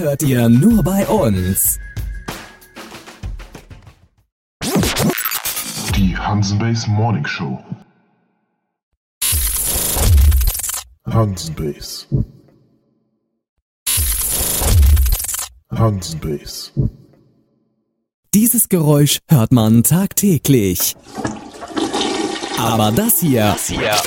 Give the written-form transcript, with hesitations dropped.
hört ihr nur bei uns. Die Hansenbase Morning Show. Hansenbase. Hansenbase. Dieses Geräusch hört man tagtäglich. Aber das hier